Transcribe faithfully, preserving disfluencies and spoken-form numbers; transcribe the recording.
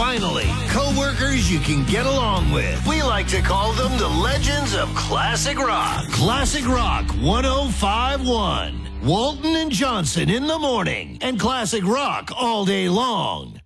finally, co-workers you can get along with. We like to call them the legends of classic rock. Classic Rock one oh five point one. Walton and Johnson in the morning, and classic rock all day long.